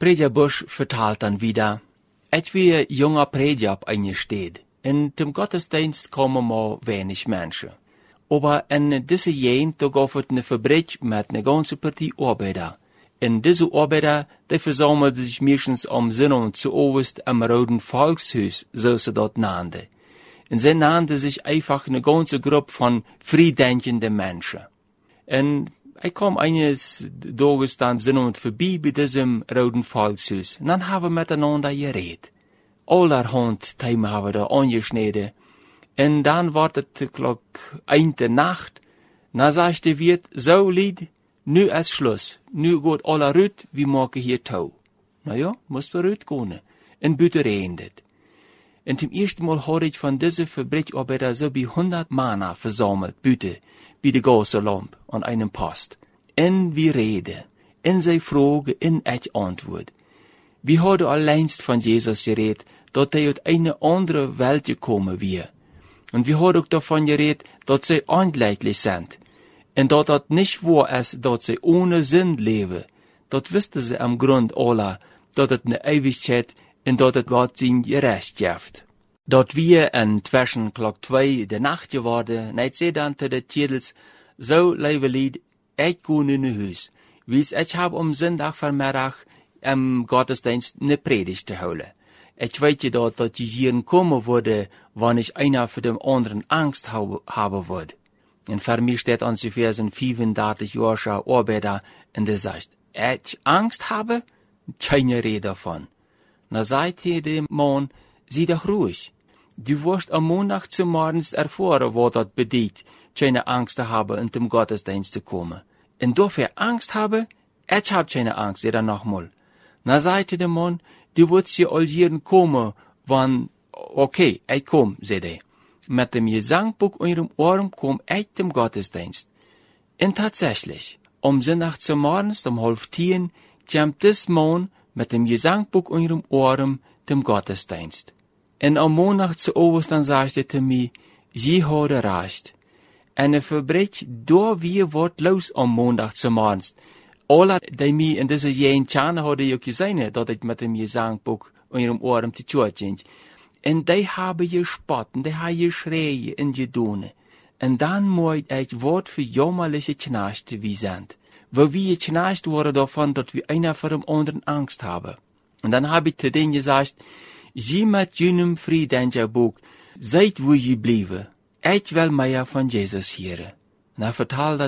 Prediger Busch vertalt dann wieder, et wie junger Prediger ab eingestellt. In dem Gottesdienst kommen mal wenig Menschen. Aber in diese Gegend, da gab es eine Fabrik mit einer ganzen Partie Arbeiter. Und diese Arbeiter, die versammelten sich meistens am Sonntag zu Oberst am Roten Volkshuis, so sie dort nannten. Und sie nannten sich einfach eine ganze Gruppe von friedenkenden Menschen. Und ich kam eines Tages dann am Sonntag vorbei bei diesem Roten Volkshuis. Und dann haben wir miteinander geredet. Allerhand Themen haben wir da angeschnitten. Und dann war es Glock 1 Nacht. Na sagt der Wirt, so Lied, nu ist Schluss. Nu geht alle rüt, wie machen hier Tau. Na ja, musst du rüt gehen. Und bitte redet. Und zum ersten Mal habe ich von dieser Fabrikarbeiter so wie 100 Mann versammelt, bitte, bei der Gaslampe an einem Post. Und wir reden, und sie fragen, und ich antwort. Wir haben alleinst von Jesus geredet, dass er aus eine andere Welt gekommen wäre. Und wir haben auch davon geredet, dass sie angleichlich sind. Und dass das nicht wahr ist, dass sie ohne Sinn leben. Das wussten sie am Grund alle, dass es eine Ewigkeit und dass es Gott sein Gerecht gibt. Dort wir inzwischen Glock 2 der Nacht geworden, nicht sie dann zu den Titels, so, liebe Lied, ich gehe in ein Haus, wie's ich hab Sonntagvormittag im Gottesdienst ne Predigt zu holen. Ich weiß ja dort, dass die hier kommen würde, wann ich einer für den anderen Angst haben würde. Und für mich steht ungefähr so ein 35-jähriger Arbeiter, und der sagt, ich Angst habe? Keine Rede davon. Na sagt ihr dem Mann, sieh doch ruhig. Du wirst am Montag zum Morgens erfahren, was das bedeutet, keine Angst zu haben, in den Gottesdienst zu kommen. Und dafür Angst habe? Ich hab keine Angst, jeder nochmal. Na sagt ihr dem Mann, du wirst hier all hier kommen, wann, okay, ich komm, sagt er. Mit dem Gesangbuch in ihrem Ohren komm ich zum Gottesdienst. Und tatsächlich, Sonntag zum Morgens, 9:30, kommt das Mann mit dem Gesangbuch in ihrem Ohren zum Gottesdienst. Und am Montag zu Oberst dann sagt er zu mir, sie haben recht. Eine Fabrik, da wir wird los am Montag zum Morgens. Alle, die mir in dieser Gegend kennen, haben ja gesehen, dass ich mit dem Gesangbuch in ihrem Ohren zu tun ging. Und die haben gespott, und die haben geschrien und gedonen. Und dann muss ich Wort für jämmerliche Knechte wie sind. Wo wir geknecht wurden davon, dass wir einer vor dem anderen Angst haben. Und dann habe ich zu denen gesagt, sie mit jenem Friedenbuch, seid wo ihr blieben. Ich will mehr von Jesus hören. Und er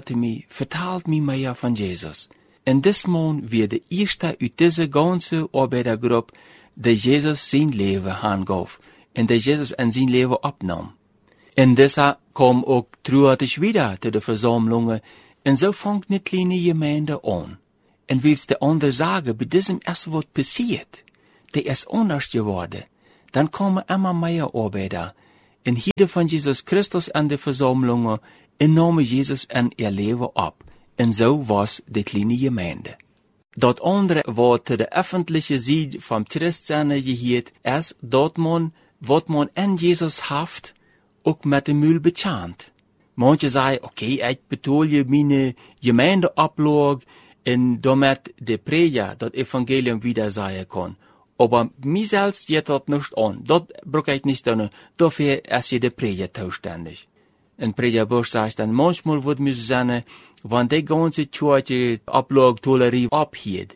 vertalt mir mehr von Jesus. Und das Mann wird der erste aus dieser ganzen Arbeitergruppe, der Jesus sein Leben angab und der Jesus in sein Leben abnahm. Und deshalb kam auch traurig wieder zu der Versammlungen, und so fängt eine kleine Gemeinde an. Und willst der andere sagen, bei diesem erst was passiert, der ist anders geworden, dann kommen immer mehr Arbeiter, und jeder von Jesus Christus an der Versammlungen, und nahmen Jesus in ihr Leben ab. Und so war's die kleine Gemeinde. Dat andere, wat de öffentliche Seite vom Christsein gehört, ist, dat man, wat man in Jesus haft, auch mit dem Müll bezahlt. Manche sagen, okay, ich betole meine Gemeindeablage, und damit der Prediger das Evangelium wieder sagen kann. Aber mir selbst geht das nicht an. Das brauche ich nicht tun. Dafür ist der Prediger zuständig. Und Prediger Busch sagt dann, manchmal wird mir sagen, wenn die ganze Kirche Ablagetolerie abhielt,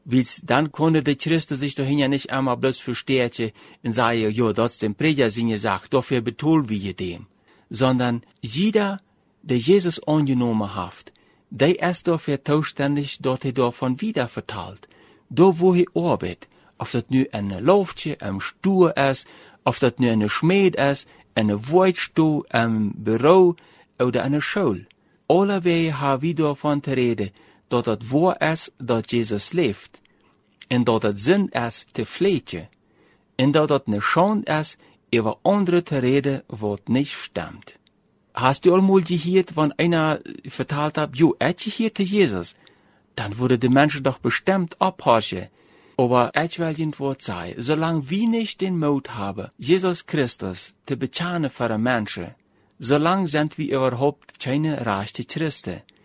dann konnte der Christen sich dahin ja nicht einmal bloß verstehen und sagen, ja, das ist dem Prediger sind gesagt, dafür betonen wir dem. Sondern jeder, der Jesus angenommen hat, der ist dafür zuständig, dass er davon wieder verteilt. Da, wo er arbeitet, ob das nur eine Luftje, ein Stuhl ist, ob das nur eine Schmied ist, eine Waldstuhl, ein Büro oder eine Schule. Alle Wege haben wir davon zu reden, dass das wahr ist, dass Jesus lebt. Und dass das Sinn ist, zu pflegen. Und dass das eine Schande ist, über andere zu reden, was nicht stimmt. Hast du einmal gehört, wenn einer verteilt hat, jo, ich gehört zu Jesus? Dann würde der Mensch doch bestimmt abhorchen. Aber ich will Ihnen was sagen, solange wir nicht den Mut haben, Jesus Christus zu bekennen für die Menschen, solange sind wir überhaupt keine rechte Christen.